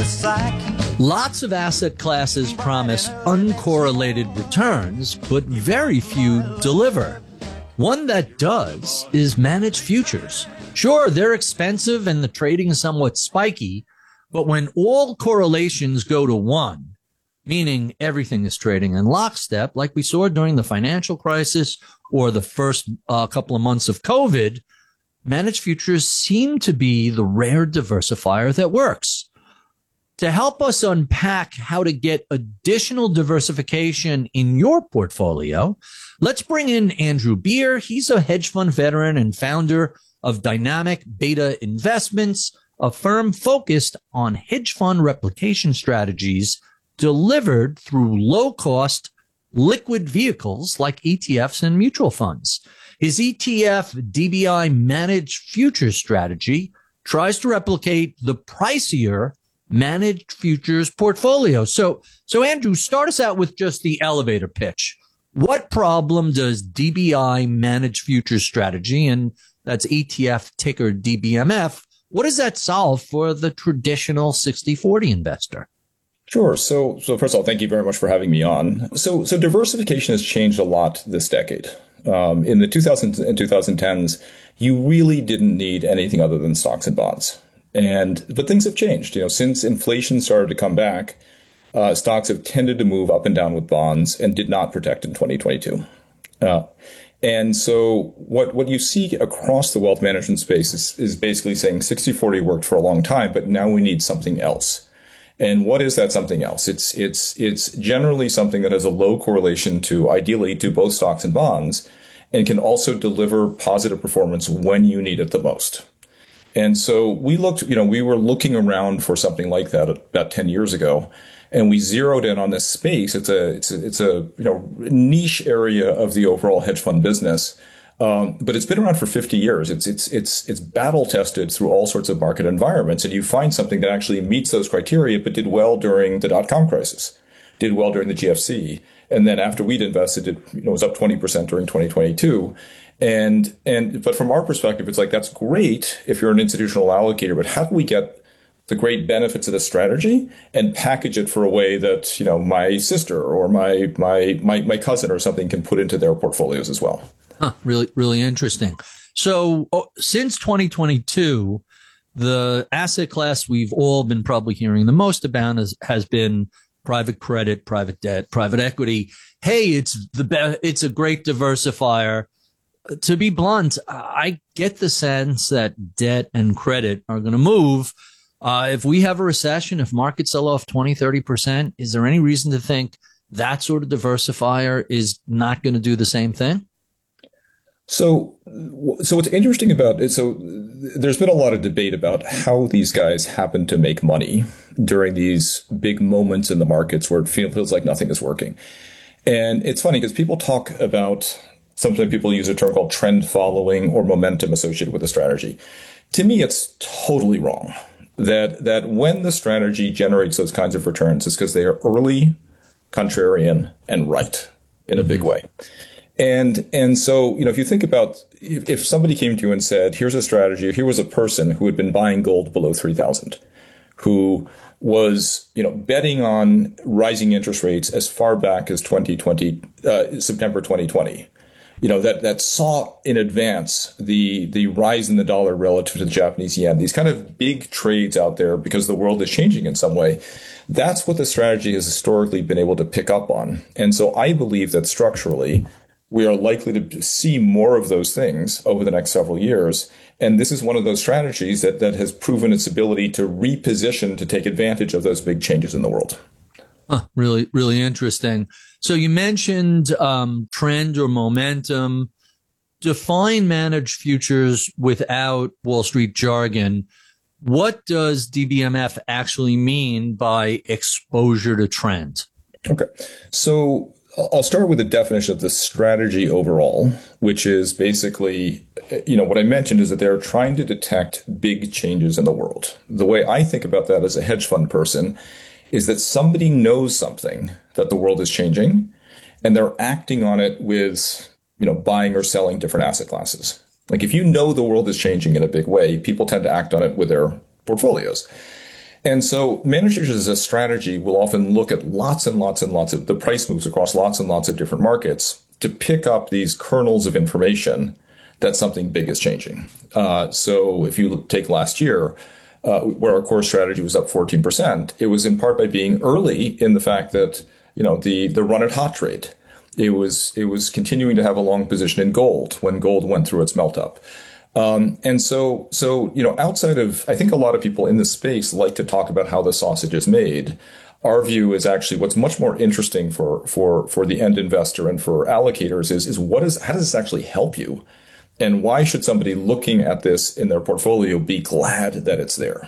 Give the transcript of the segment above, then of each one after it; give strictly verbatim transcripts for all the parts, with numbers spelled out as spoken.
Lots of asset classes promise uncorrelated returns, but very few deliver. One that does is managed futures. Sure, they're expensive and the trading is somewhat spiky, but when all correlations go to one, meaning everything is trading in lockstep, like we saw during the financial crisis or the first uh, couple of months of COVID, managed futures seem to be the rare diversifier that works. To help us unpack how to get additional diversification in your portfolio, let's bring in Andrew Beer. He's a hedge fund veteran and founder of Dynamic Beta Investments, a firm focused on hedge fund replication strategies delivered through low-cost liquid vehicles like E T Fs and mutual funds. His E T F D B I managed futures strategy tries to replicate the pricier managed futures portfolio. So, so Andrew, start us out with just the elevator pitch. What problem does D B I managed futures strategy, and that's E T F ticker D B M F, what does that solve for the traditional sixty forty investor? Sure. So, so first of all, thank you very much for having me on. So, so diversification has changed a lot this decade. Um, in the two thousands and twenty tens, you really didn't need anything other than stocks and bonds. And, but things have changed. You know, since inflation started to come back, uh, stocks have tended to move up and down with bonds and did not protect in twenty twenty-two. Uh, and so what, what you see across the wealth management space is, is basically saying sixty forty worked for a long time, but now we need something else. And what is that something else? It's, it's, it's generally something that has a low correlation to, ideally, to both stocks and bonds, and can also deliver positive performance when you need it the most. And so we looked, you know, we were looking around for something like that about ten years ago, and we zeroed in on this space. It's a, it's a, it's a, you know, niche area of the overall hedge fund business. Um, but it's been around for fifty years. It's, it's, it's, it's battle tested through all sorts of market environments. And you find something that actually meets those criteria, but did well during the dot-com crisis, did well during the G F C. And then after we'd invested, it, you know, was up twenty percent during twenty twenty-two. And, and, but from our perspective, it's like, that's great if you're an institutional allocator, but how do we get the great benefits of the strategy and package it for a way that, you know, my sister or my, my, my, my cousin or something can put into their portfolios as well? Huh, really, really interesting. So oh, since twenty twenty-two, the asset class we've all been probably hearing the most about is, has been private credit, private debt, private equity. Hey, it's the be- it's a great diversifier. To be blunt, I get the sense that debt and credit are going to move. Uh, if we have a recession, if markets sell off twenty, thirty percent, is there any reason to think that sort of diversifier is not going to do the same thing? So, so what's interesting about it, so there's been a lot of debate about how these guys happen to make money during these big moments in the markets where it feels like nothing is working. And it's funny because people talk about, sometimes people use a term called trend following or momentum associated with a strategy. To me, it's totally wrong. That, that when the strategy generates those kinds of returns, it's because they are early, contrarian, and right in a big way. And, and so, you know, if you think about, if, if somebody came to you and said, here's a strategy, here was a person who had been buying gold below three thousand, who was, you know, betting on rising interest rates as far back as twenty twenty, uh, September twenty twenty, you know, that, that saw in advance the, the rise in the dollar relative to the Japanese yen, these kind of big trades out there because the world is changing in some way. That's what the strategy has historically been able to pick up on. And so I believe that structurally, we are likely to see more of those things over the next several years. And this is one of those strategies that, that has proven its ability to reposition to take advantage of those big changes in the world. Huh, really, really interesting. So you mentioned um, trend or momentum. Define managed futures without Wall Street jargon. What does D B M F actually mean by exposure to trend? Okay. So I'll start with the definition of the strategy overall, which is basically, you know, what I mentioned is that they're trying to detect big changes in the world. The way I think about that as a hedge fund person is that somebody knows something that the world is changing and they're acting on it with, you know, buying or selling different asset classes. Like if you know the world is changing in a big way, people tend to act on it with their portfolios. And so managers as a strategy will often look at lots and lots and lots of the price moves across lots and lots of different markets to pick up these kernels of information that something big is changing. Uh, so if you take last year, uh, where our core strategy was up fourteen percent, it was in part by being early in the fact that, you know, the, the run at hot trade. It was, it was continuing to have a long position in gold when gold went through its melt up. Um, and so, so, you know, outside of, I think a lot of people in this space like to talk about how the sausage is made. Our view is actually what's much more interesting for, for, for the end investor and for allocators is, is what is, how does this actually help you? And why should somebody looking at this in their portfolio be glad that it's there?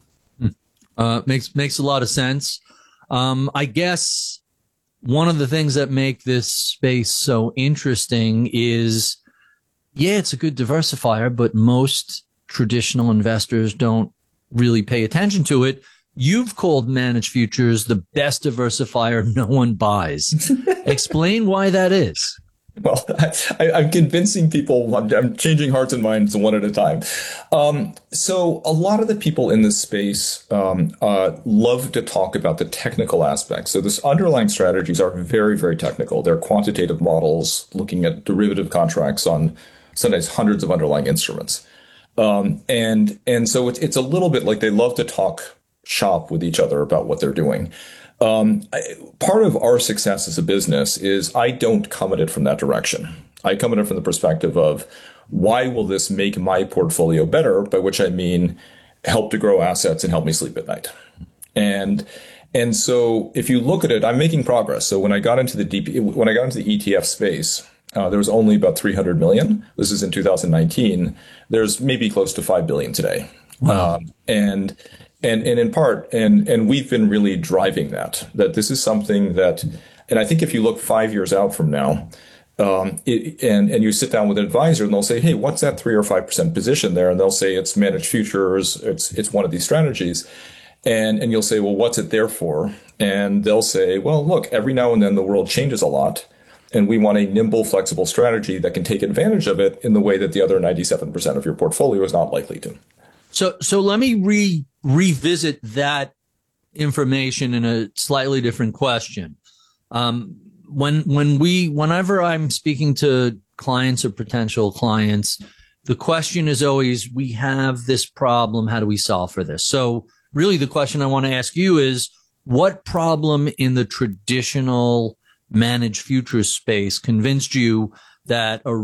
Uh, makes, makes a lot of sense. Um, I guess one of the things that make this space so interesting is, yeah, it's a good diversifier, but most traditional investors don't really pay attention to it. You've called managed futures the best diversifier no one buys. Explain why that is. Well, I, I'm convincing people, I'm, I'm changing hearts and minds one at a time. Um, so a lot of the people in this space um, uh, love to talk about the technical aspects. So this underlying strategies are very, very technical. They're quantitative models looking at derivative contracts on sometimes hundreds of underlying instruments. Um, and, and so it's, it's a little bit like they love to talk shop with each other about what they're doing. Um, I, part of our success as a business is I don't come at it from that direction. I come at it from the perspective of why will this make my portfolio better? By which I mean help to grow assets and help me sleep at night. And, and so if you look at it, I'm making progress. So when I got into the D P, when I got into the E T F space, Uh, there was only about three hundred million. This is in two thousand nineteen. There's maybe close to five billion today. Wow. Um, and, and, and in part, and, and we've been really driving that, that this is something that, and I think if you look five years out from now, um, it, and, and you sit down with an advisor and they'll say, hey, what's that three or five percent position there? And they'll say it's managed futures. It's, it's one of these strategies. And, and you'll say, well, what's it there for? And they'll say, well, look, every now and then the world changes a lot. And we want a nimble, flexible strategy that can take advantage of it in the way that the other ninety-seven percent of your portfolio is not likely to. So, so let me re revisit that information in a slightly different question. Um, when, when we, whenever I'm speaking to clients or potential clients, the question is always, we have this problem. How do we solve for this? So really the question I want to ask you is, what problem in the traditional managed futures space convinced you that a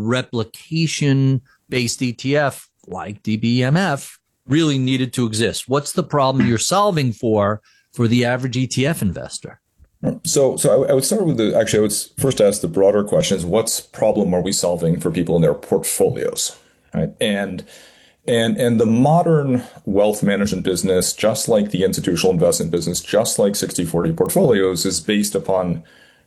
replication-based E T F like D B M F really needed to exist? What's the problem you're solving for for the average E T F investor? So, so I would start with the, actually, I would first ask the broader questions. What's problem are we solving for people in their portfolios, right? And, and, and the modern wealth management business, just like the institutional investment business, just like sixty forty portfolios, is based upon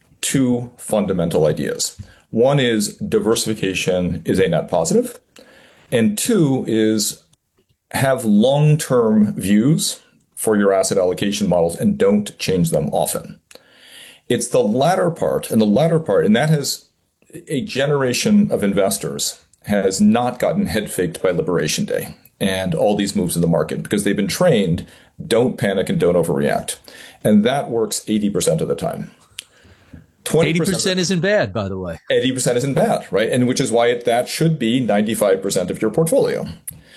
two fundamental ideas. One is diversification is a net positive, and two is have long-term views for your asset allocation models and don't change them often. It's the latter part, and the latter part, and that has a generation of investors has not gotten head faked by Liberation Day and all these moves in the market because they've been trained, don't panic and don't overreact. And that works eighty percent of the time. eighty percent isn't bad, by the way. eighty percent isn't bad, right? And which is why it, that should be ninety-five percent of your portfolio.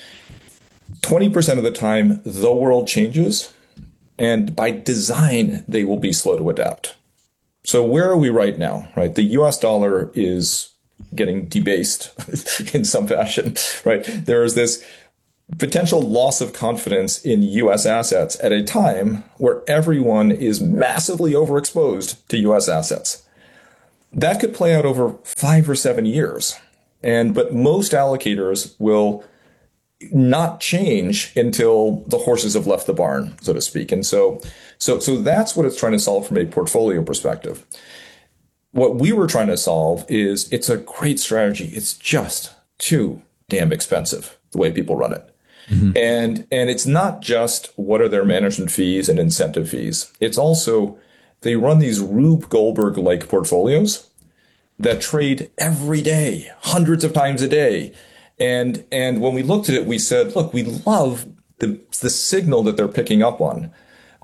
twenty percent of the time, the world changes, and by design, they will be slow to adapt. So where are we right now, right? The U S dollar is getting debased in some fashion, right? There is this potential loss of confidence in U S assets at a time where everyone is massively overexposed to U S assets. That could play out over five or seven years. And, but most allocators will not change until the horses have left the barn, so to speak. And so, so, so that's what it's trying to solve from a portfolio perspective. What we were trying to solve is it's a great strategy. It's just too damn expensive the way people run it. Mm-hmm. And, and it's not just what are their management fees and incentive fees. It's also, they run these Rube Goldberg-like portfolios that trade every day, hundreds of times a day. And, and when we looked at it, we said, look, we love the, the signal that they're picking up on.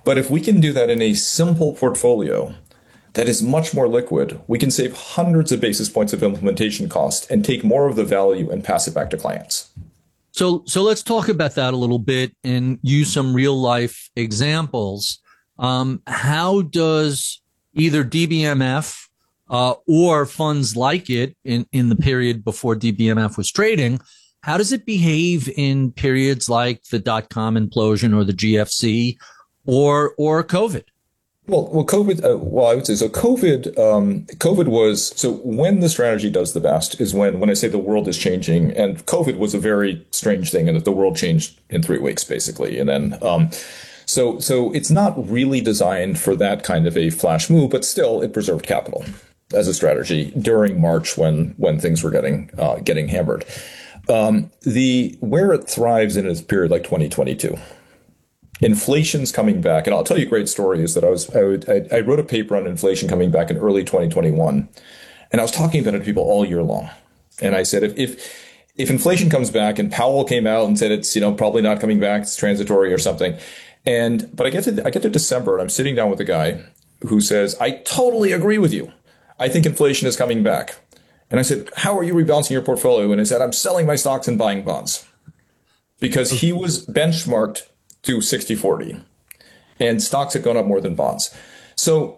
But if we can do that in a simple portfolio that is much more liquid, we can save hundreds of basis points of implementation cost and take more of the value and pass it back to clients. So, so let's talk about that a little bit and use some real life examples. Um, how does either D B M F uh, or funds like it in, in the period before D B M F was trading, how does it behave in periods like the dot-com implosion or the G F C or or COVID? Well, well, COVID. Uh, well, I would say so. COVID. Um, COVID was so when the strategy does the best is when when I say the world is changing, and COVID was a very strange thing, and that the world changed in three weeks basically, and then um, so so it's not really designed for that kind of a flash move, but still it preserved capital as a strategy during March when when things were getting uh, getting hammered. Um, the where it thrives in a period like twenty twenty-two. Inflation's coming back, and I'll tell you a great story is that I was I, would, I, I wrote a paper on inflation coming back in early twenty twenty-one, and I was talking about it to people all year long. And I said, if if if inflation comes back, and Powell came out and said it's you know probably not coming back, it's transitory or something, and but I get to I get to December and I'm sitting down with a guy who says, I totally agree with you. I think inflation is coming back. And I said, how are you rebalancing your portfolio? And he said, I'm selling my stocks and buying bonds, because he was benchmarked to sixty forty, and stocks had gone up more than bonds. So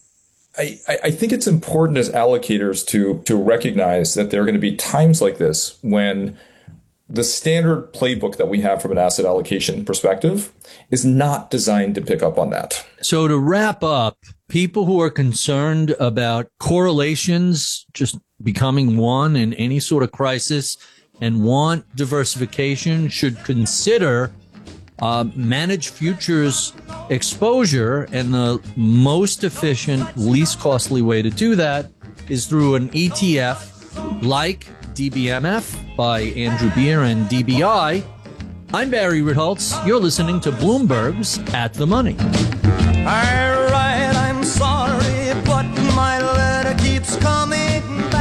I, I think it's important as allocators to, to recognize that there are going to be times like this when the standard playbook that we have from an asset allocation perspective is not designed to pick up on that. So to wrap up, people who are concerned about correlations just becoming one in any sort of crisis and want diversification should consider Uh, manage futures exposure, and the most efficient, least costly way to do that is through an E T F like D B M F by Andrew Beer and D B I. I'm Barry Ritholtz. You're listening to Bloomberg's At the Money. All right, I'm sorry, but my letter keeps coming back.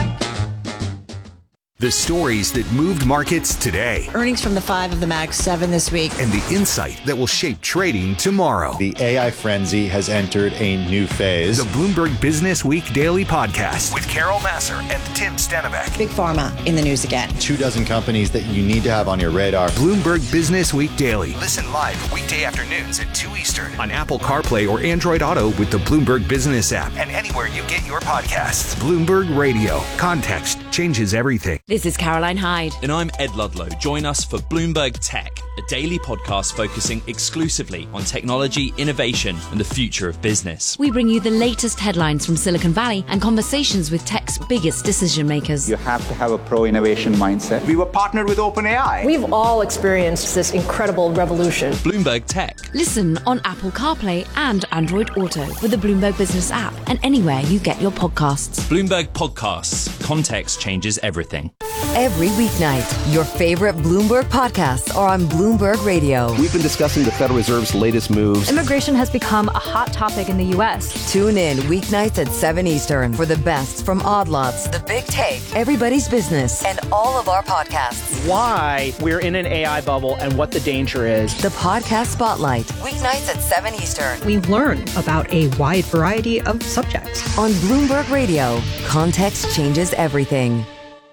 The stories that moved markets today. Earnings from the five of the Mag seven this week. And the insight that will shape trading tomorrow. The A I frenzy has entered a new phase. The Bloomberg Business Week Daily Podcast with Carol Massar and Tim Stenbeck. Big Pharma in the news again. Two dozen companies that you need to have on your radar. Bloomberg Business Week Daily. Listen live weekday afternoons at two Eastern on Apple CarPlay or Android Auto with the Bloomberg Business app and anywhere you get your podcasts. Bloomberg Radio. Context changes everything. This is Caroline Hyde. And I'm Ed Ludlow. Join us for Bloomberg Tech, a daily podcast focusing exclusively on technology, innovation, and the future of business. We bring you the latest headlines from Silicon Valley and conversations with tech's biggest decision makers. You have to have a pro-innovation mindset. We were partnered with OpenAI. We've all experienced this incredible revolution. Bloomberg Tech. Listen on Apple CarPlay and Android Auto with the Bloomberg Business app and anywhere you get your podcasts. Bloomberg Podcasts. Context changes everything. Every weeknight, your favorite Bloomberg podcasts are on Bloomberg Radio. We've been discussing the Federal Reserve's latest moves. Immigration has become a hot topic in the U S. Tune in weeknights at seven Eastern for the best from Odd Lots, The Big Take, Everybody's Business, and all of our podcasts. Why we're in an A I bubble and what the danger is. The Podcast Spotlight, weeknights at seven Eastern. We learn about a wide variety of subjects. On Bloomberg Radio, context changes everything.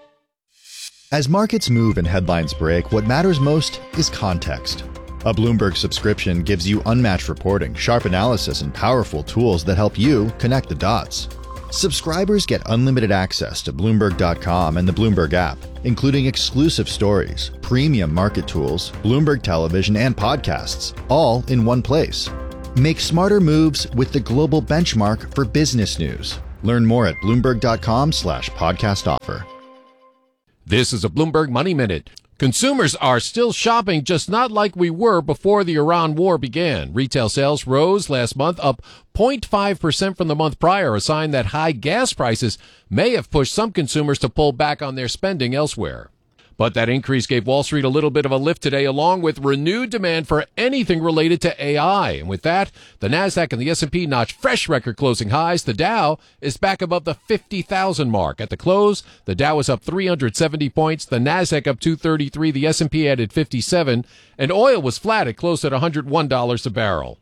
As markets move and headlines break, what matters most is context. A Bloomberg subscription gives you unmatched reporting, sharp analysis, and powerful tools that help you connect the dots. Subscribers get unlimited access to Bloomberg dot com and the Bloomberg app, including exclusive stories, premium market tools, Bloomberg television, and podcasts, all in one place. Make smarter moves with the global benchmark for business news. Learn more at Bloomberg dot com slash podcast offer. This is a Bloomberg Money Minute. Consumers are still shopping, just not like we were before the Iran war began. Retail sales rose last month, up zero point five percent from the month prior, a sign that high gas prices may have pushed some consumers to pull back on their spending elsewhere. But that increase gave Wall Street a little bit of a lift today, along with renewed demand for anything related to A I. And with that, the NASDAQ and the S and P notched fresh record closing highs. The Dow is back above the fifty thousand mark. At the close, the Dow was up three hundred seventy points, the NASDAQ up two thirty-three, the S and P added fifty-seven, and oil was flat. It closed at one hundred one dollars a barrel.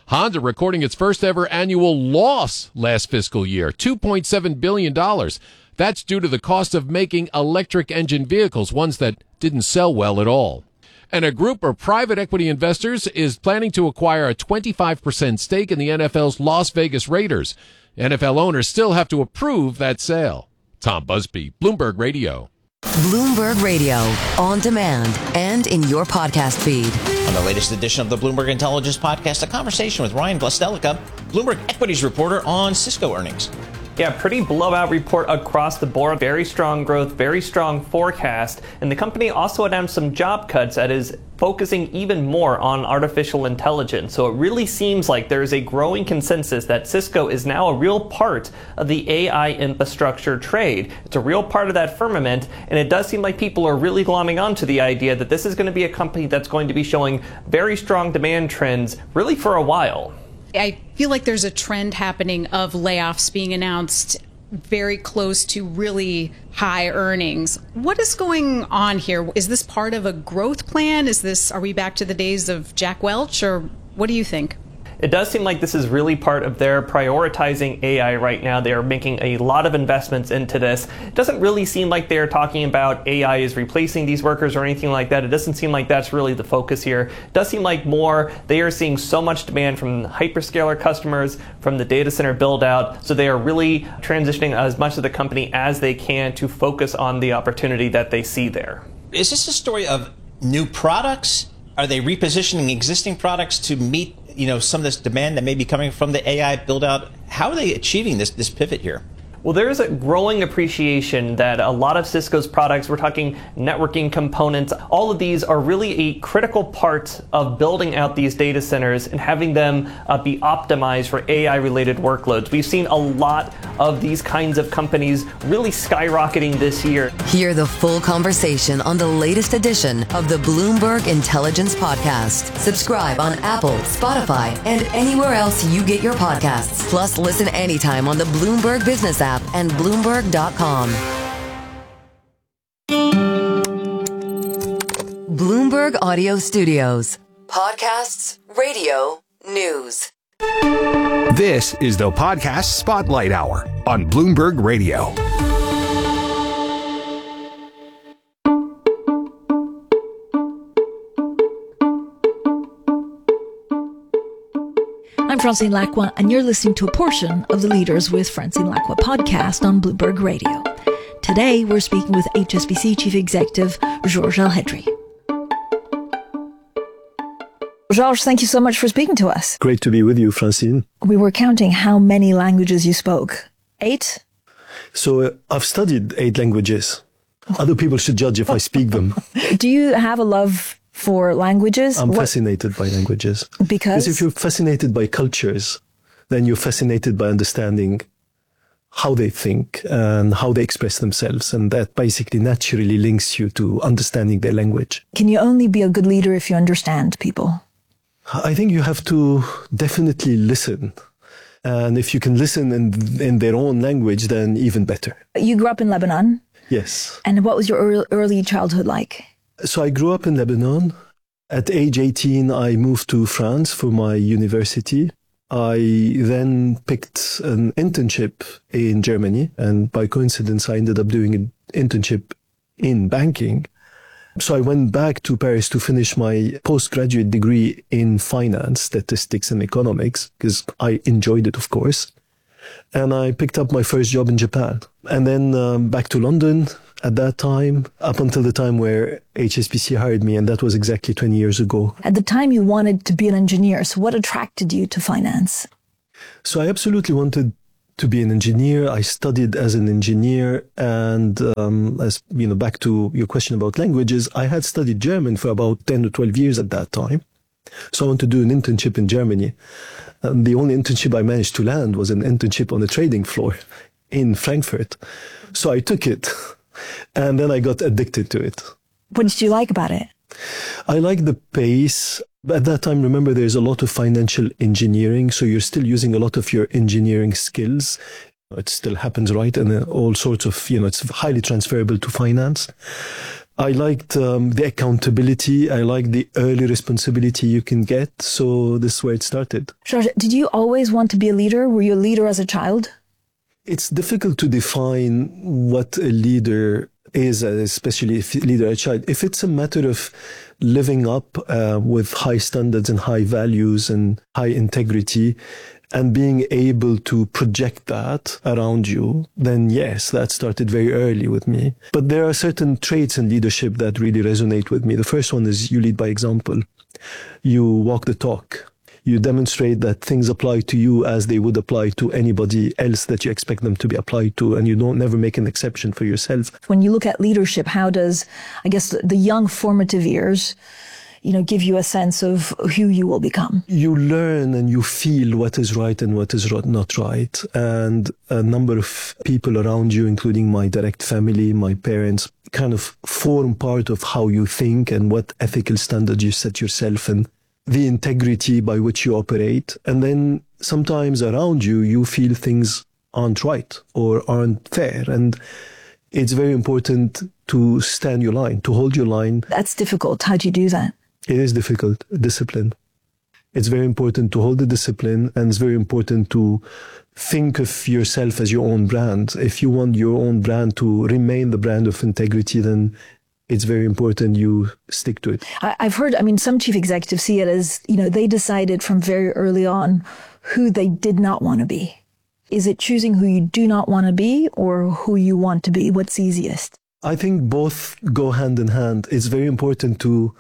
Honda recording its first ever annual loss last fiscal year, two point seven billion dollars. That's due to the cost of making electric engine vehicles, ones that didn't sell well at all. And a group of private equity investors is planning to acquire a twenty-five percent stake in the N F L's Las Vegas Raiders. N F L owners still have to approve that sale. Tom Busby, Bloomberg Radio. Bloomberg Radio, on demand and in your podcast feed. On the latest edition of the Bloomberg Intelligence Podcast, a conversation with Ryan Blastelica, Bloomberg Equities reporter on Cisco earnings. Yeah, pretty blowout report across the board. Very strong growth, very strong forecast. And the company also announced some job cuts that is focusing even more on artificial intelligence. So it really seems like there is a growing consensus that Cisco is now a real part of the A I infrastructure trade. It's a real part of that firmament. And it does seem like people are really glomming onto the idea that this is going to be a company that's going to be showing very strong demand trends really for a while. I feel like there's a trend happening of layoffs being announced very close to really high earnings. What is going on here? Is this part of a growth plan? Is this, are we back to the days of Jack Welch, or what do you think? It does seem like this is really part of their prioritizing A I right now. They are making a lot of investments into this. It doesn't really seem like they're talking about A I is replacing these workers or anything like that. It doesn't seem like that's really the focus here. It does seem like more they are seeing so much demand from hyperscaler customers, from the data center build out. So they are really transitioning as much of the company as they can to focus on the opportunity that they see there. Is this a story of new products? Are they repositioning existing products to meet, you know, some of this demand that may be coming from the A I build out? How are they achieving this this pivot here? Well, there is a growing appreciation that a lot of Cisco's products, we're talking networking components, all of these are really a critical part of building out these data centers and having them uh, be optimized for A I-related workloads. We've seen a lot of these kinds of companies really skyrocketing this year. Hear the full conversation on the latest edition of the Bloomberg Intelligence Podcast. Subscribe on Apple, Spotify, and anywhere else you get your podcasts. Plus, listen anytime on the Bloomberg Business app and Bloomberg dot com. Bloomberg Audio Studios. Podcasts, radio, news. This is the Podcast Spotlight Hour on Bloomberg Radio. I'm Francine Lacqua, and you're listening to a portion of the Leaders with Francine Lacqua podcast on Bloomberg Radio. Today, we're speaking with H S B C Chief Executive Georges Elhedery. Georges, thank you so much for speaking to us. Great to be with you, Francine. We were counting how many languages you spoke. Eight? So uh, I've studied eight languages. Other people should judge if I speak them. Do you have a love for languages? I'm what? fascinated by languages. Because? Because if you're fascinated by cultures, then you're fascinated by understanding how they think and how they express themselves. And that basically naturally links you to understanding their language. Can you only be a good leader if you understand people? I think you have to definitely listen. And if you can listen in, in their own language, then even better. You grew up in Lebanon? Yes. And what was your early childhood like? So I grew up in Lebanon. At age eighteen, I moved to France for my university. I then picked an internship in Germany. And by coincidence, I ended up doing an internship in banking. So I went back to Paris to finish my postgraduate degree in finance, statistics, and economics, because I enjoyed it, of course. And I picked up my first job in Japan. And then um, back to London at that time, up until the time where H S B C hired me, and that was exactly twenty years ago. At the time, you wanted to be an engineer. So what attracted you to finance? So I absolutely wanted to be an engineer. I studied as an engineer. And um, as you know, back to your question about languages, I had studied German for about ten to twelve years at that time. So I wanted to do an internship in Germany. And the only internship I managed to land was an internship on the trading floor in Frankfurt. So I took it. And then I got addicted to it. What did you like about it? I like the pace. At that time, remember, there's a lot of financial engineering. So you're still using a lot of your engineering skills. It still happens, right? And all sorts of, you know, it's highly transferable to finance. I liked um, the accountability. I liked the early responsibility you can get. So this is where it started. Georges, did you always want to be a leader? Were you a leader as a child? It's difficult to define what a leader is, especially if leader as a child. If it's a matter of living up uh, with high standards and high values and high integrity, and being able to project that around you, then yes, that started very early with me. But there are certain traits in leadership that really resonate with me. The first one is you lead by example. You walk the talk. You demonstrate that things apply to you as they would apply to anybody else that you expect them to be applied to, and you don't never make an exception for yourself. When you look at leadership, how does, I guess, the young formative years, you know, give you a sense of who you will become? You learn and you feel what is right and what is not right. And a number of people around you, including my direct family, my parents, kind of form part of how you think and what ethical standards you set yourself and the integrity by which you operate. And then sometimes around you, you feel things aren't right or aren't fair. And it's very important to stand your line, to hold your line. That's difficult. How do you do that? It is difficult. Discipline. It's very important to hold the discipline, and it's very important to think of yourself as your own brand. If you want your own brand to remain the brand of integrity, then it's very important you stick to it. I've heard, I mean, some chief executives see it as, you know, they decided from very early on who they did not want to be. Is it choosing who you do not want to be or who you want to be? What's easiest? I think both go hand in hand. It's very important to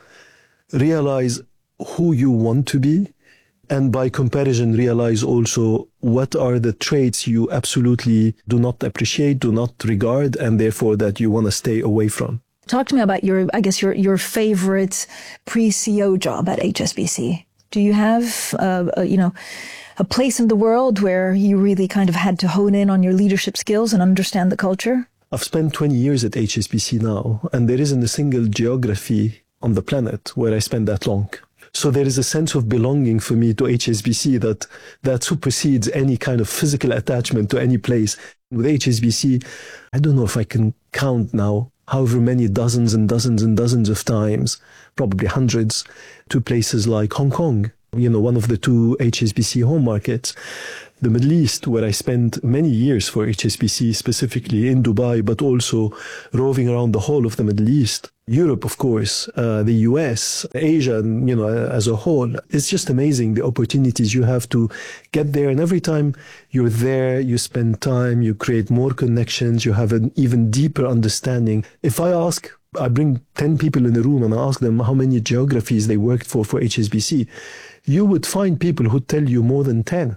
realize who you want to be, and by comparison, realize also what are the traits you absolutely do not appreciate, do not regard, and therefore that you want to stay away from. Talk to me about your, I guess, your, your favorite pre-C E O job at H S B C. Do you have, uh, a, you know, a place in the world where you really kind of had to hone in on your leadership skills and understand the culture? I've spent twenty years at H S B C now, and there isn't a single geography on the planet where I spend that long. So there is a sense of belonging for me to H S B C that, that supersedes any kind of physical attachment to any place. With H S B C, I don't know if I can count now however many dozens and dozens and dozens of times, probably hundreds, to places like Hong Kong, you know, one of the two H S B C home markets. The Middle East, where I spent many years for H S B C, specifically in Dubai, but also roving around the whole of the Middle East. Europe, of course, uh, the U S, Asia, you know, as a whole. It's just amazing the opportunities you have to get there. And every time you're there, you spend time, you create more connections, you have an even deeper understanding. If I ask, I bring ten people in a room and I ask them how many geographies they worked for for H S B C, you would find people who tell you more than ten.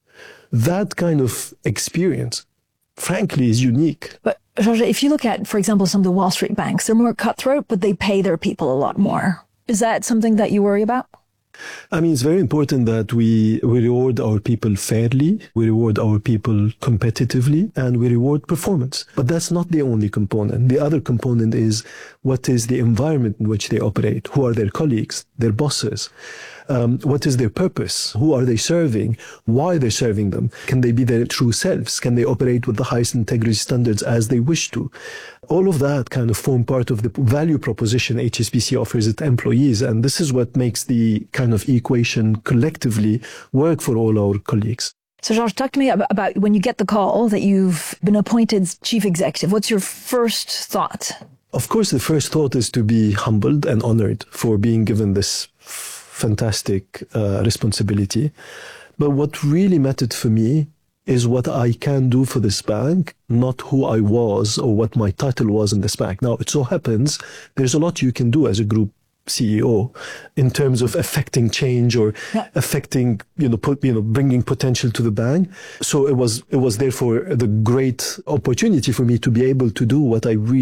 That kind of experience, frankly, is unique. But Georges, if you look at, for example, some of the Wall Street banks, they're more cutthroat, but they pay their people a lot more. Is that something that you worry about? I mean, it's very important that we, we reward our people fairly, we reward our people competitively, and we reward performance. But that's not the only component. The other component is what is the environment in which they operate? Who are their colleagues, their bosses? Um, what is their purpose? Who are they serving? Why are they serving them? Can they be their true selves? Can they operate with the highest integrity standards as they wish to? All of that kind of form part of the value proposition H S B C offers its employees. And this is what makes the kind of equation collectively work for all our colleagues. So, Georges, talk to me about, about when you get the call that you've been appointed chief executive. What's your first thought? Of course, the first thought is to be humbled and honored for being given this fantastic uh, responsibility. But what really mattered for me is what I can do for this bank, not who I was or what my title was in this bank. Now, it so happens there's a lot you can do as a group C E O in terms of affecting change or yeah. affecting, you know, put, you know, bringing potential to the bank. So it was, it was therefore the great opportunity for me to be able to do what I really